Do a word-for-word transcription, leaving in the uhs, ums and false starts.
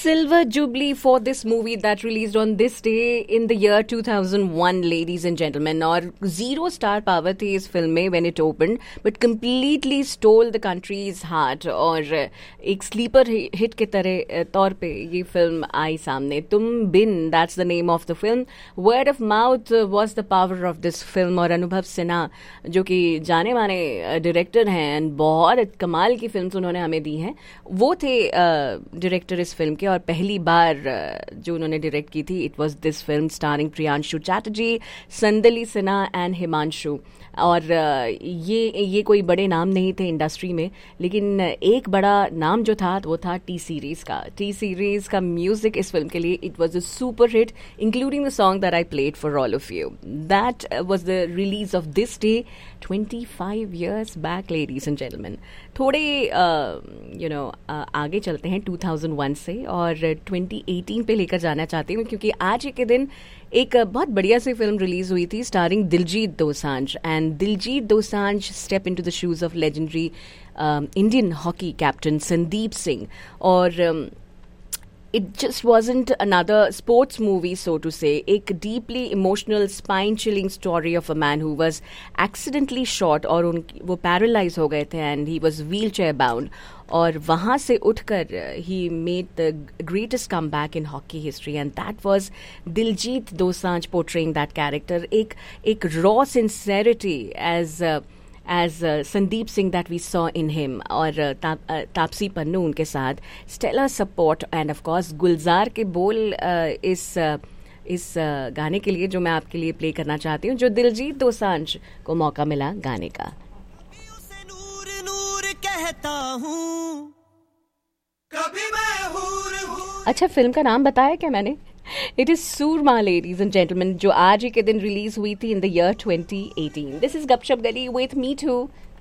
silver jubilee for this movie that released on this day in the year two thousand one, ladies and gentlemen. और zero star power थी इस film में when it opened, but completely stole the country's heart. और एक sleeper hit के तरह तौर पे ये फिल्म आई सामने. तुम बिन, that's the name of the film. Word of mouth was the power of this film. और अनुभव सिन्हा जो कि जाने माने डायरेक्टर हैं, बहुत कमाल की फिल्म्स उन्होंने हमें दी हैं, वो थे डायरेक्टर इस फिल्म के. और पहली बार जो उन्होंने डायरेक्ट की थी, it was this film starring Priyanshu Chatterjee, Sandali Sinha and Himanshu. और ये ये कोई बड़े नाम नहीं थे इंडस्ट्री में, लेकिन एक बड़ा नाम जो था वो था टी सीरीज़ का. टी सीरीज़ का म्यूजिक इस फिल्म के लिए it was a super hit, including the song that I played for all of you. That was the release of this day twenty-five years back, ladies and gentlemen. थोड़े you know आगे चलते हैं two thousand one से और twenty eighteen पे लेकर जाना चाहती हूँ, क्योंकि आज के दिन एक बहुत बढ़िया सी फिल्म रिलीज हुई थी starring Diljit Dosanjh. And Diljit Dosanjh step into the shoes of legendary Indian hockey captain Sandeep Singh. और um, it just wasn't another sports movie, so to say. एक deeply emotional, spine-chilling story of a man who was accidentally shot और उन वो paralyzed हो गए थे and he was wheelchair bound. और वहाँ से उठकर he made the greatest comeback in hockey history, and that was Diljit Dosanjh portraying that character. एक एक raw sincerity as uh, as uh, Sandeep Singh that we saw in him. और uh, ता, uh, Taapsee Pannu उनके साथ, stellar support, and of course गुलजार के बोल uh, इस uh, इस uh, गाने के लिए जो मैं आपके लिए प्ले करना चाहती हूँ, जो दिलजीत दोसांझ को मौका मिला गाने का. नूर नूर कहता हूँ, कभी मैं हूर हूर. अच्छा, फिल्म का नाम बताया क्या मैंने? It is Surma, ladies and gentlemen, जो आज ही के दिन रिलीज हुई थी in the year twenty eighteen. This is Gupshup Gali with me too,